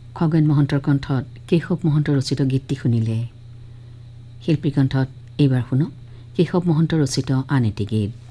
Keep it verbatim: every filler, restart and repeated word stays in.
খগেন মহন্তৰ কণ্ঠত কেশৱ মহন্ত ৰচিত গীতটি শুনিলে। শিল্পী কণ্ঠত এইবাৰ শুনক কেশৱ মহন্ত ৰচিত আন এটি গীত।